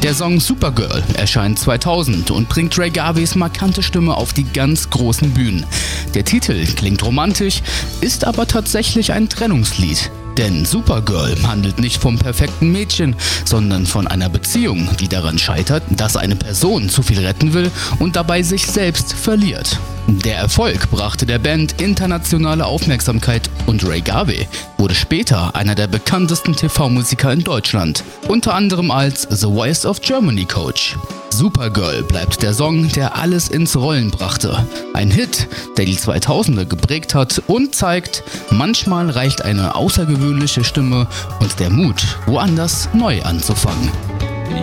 Der Song Supergirl erscheint 2000 und bringt Ray Garveys markante Stimme auf die ganz großen Bühnen. Der Titel klingt romantisch, ist aber tatsächlich ein Trennungslied. Denn Supergirl handelt nicht vom perfekten Mädchen, sondern von einer Beziehung, die daran scheitert, dass eine Person zu viel retten will und dabei sich selbst verliert. Der Erfolg brachte der Band internationale Aufmerksamkeit und Ray Garvey wurde später einer der bekanntesten TV-Musiker in Deutschland, unter anderem als The Voice of Germany Coach. Supergirl bleibt der Song, der alles ins Rollen brachte. Ein Hit, der die 2000er geprägt hat und zeigt, manchmal reicht eine außergewöhnliche Stimme und der Mut, woanders neu anzufangen.